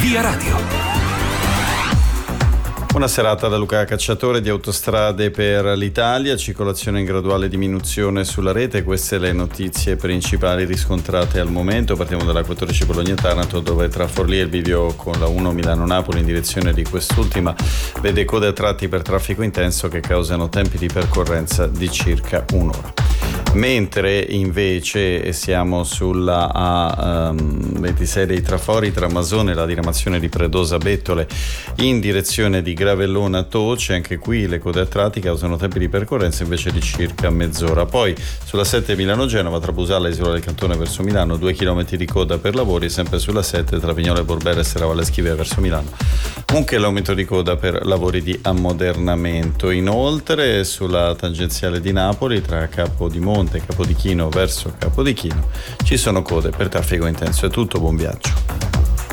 Via Radio. Buona serata da Luca Cacciatore di Autostrade per l'Italia. Circolazione in graduale diminuzione sulla rete. Queste le notizie principali riscontrate al momento. Partiamo dalla 14 Bologna-Taranto, dove tra Forlì e il bivio con la 1 Milano-Napoli in direzione di quest'ultima vede code a tratti per traffico intenso che causano tempi di percorrenza di circa un'ora. Mentre invece siamo sulla A26 dei trafori tra Masone e la diramazione di Predosa Bettole in direzione di Gravellona Toce, anche qui le code a tratti causano tempi di percorrenza invece di circa mezz'ora. Poi sulla 7 Milano-Genova tra Busalla e Isola del Cantone verso Milano 2 km di coda per lavori, sempre sulla 7 tra Vignola e Borbera e Serravalle Schivia verso Milano un chilometro di coda per lavori di ammodernamento. Inoltre sulla tangenziale di Napoli tra Capodimonte e Capodichino verso Capodichino ci sono code per traffico intenso. È tutto, buon viaggio.